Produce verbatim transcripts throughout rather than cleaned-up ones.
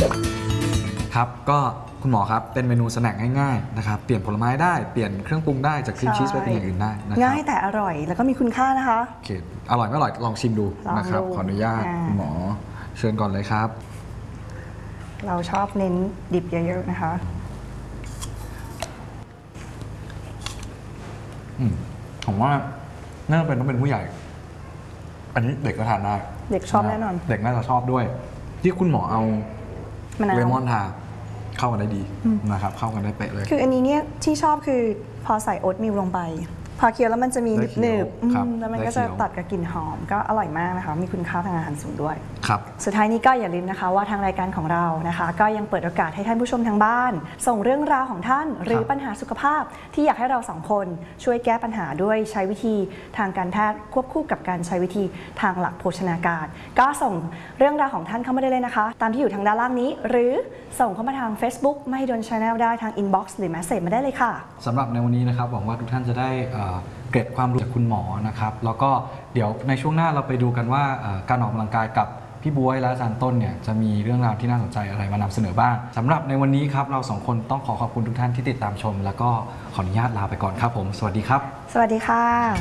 ครับก็คุณหมอครับเป็นเมนูสแน็คง่ายๆนะครับเปลี่ยนผลไม้ได้เปลี่ยนเครื่องปรุงได้จากครีมชีสไปเป็นอย่างอื่นได้นะครับง่ายแต่อร่อยแล้วก็มีคุณค่านะคะโอเคอร่อยไม่อร่อยลองชิมดูนะครับขออนุญาตคุณหมอเชิญก่อนเลยครับเราชอบเน้นดิบเยอะๆนะคะอืมผมว่าน่าจะเป็นต้องเป็นผู้ใหญ่อันนี้เด็กก็ทานได้เด็กชอบแน่นอนเด็กน่าจะชอบด้วยที่คุณหมอเอาเลมอนทาเข้ากันได้ดีนะครับเข้ากันได้เป๊ะเลยคืออันนี้เนี่ยที่ชอบคือพอใส่โอ๊ตมิลลงไปพอเคี้ยวแล้วมันจะมีหนึบๆแล้วมันก็จะตัดกับกลิ่นหอมก็อร่อยมากนะคะมีคุณค่าทางอาหารสูงด้วยครับสุดท้ายนี้ก็อย่าลืมนะคะว่าทางรายการของเรานะคะก็ยังเปิดโอกาสให้ท่านผู้ชมทางบ้านส่งเรื่องราวของท่านหรือปัญหาสุขภาพที่อยากให้เราสองคนช่วยแก้ปัญหาด้วยใช้วิธีทางการแพทย์ควบคู่กับการใช้วิธีทางหลักโภชนาการก็ส่งเรื่องราวของท่านเข้ามาได้เลยนะคะตามที่อยู่ทางด้านล่างนี้หรือส่งเข้ามาทาง Facebook ไม่โดน Channel ได้ทาง Inbox หรือ Message มาได้เลยค่ะสำหรับในวันนี้นะครับหวังว่าทุกท่านจะได้เกร็ดความรู้จากคุณหมอนะครับแล้วก็เดี๋ยวในช่วงหน้าเราไปดูกันว่าการออกกำลังกายกับพี่บ๊วยและอาจารย์ต้นเนี่ยจะมีเรื่องราวที่น่าสนใจอะไรมานำเสนอบ้างสำหรับในวันนี้ครับเราสองคนต้องขอขอบคุณทุกท่านที่ติดตามชมแล้วก็ขออนุญาตลาไปก่อนครับผมสวัสดีครับสวัสดีค่ะ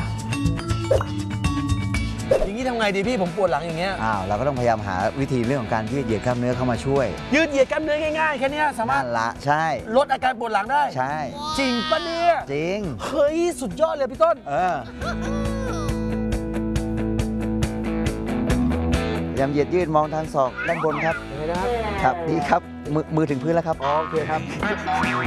อย่างนี้ทำไงดีพี่ผมปวดหลังอย่างเงี้ยอ้าวเราก็ต้องพยายามหาวิธีเรื่องของการยืดเหยียดกล้ามเนื้อเข้ามาช่วยยืดเหยียดกล้ามเนื้อง่ายๆแค่นี้สามารถละใช่ลดอาการปวดหลังได้ใช่จริงปะเนี่ยจริงเฮ้ยสุดยอดเลยพี่ต้นเออพยายามเหยียดยืดมองทางศอกด้านบนครับเห็นไหมครับครับดีครับมือมือถึงพื้นแล้วครับโอเคครับ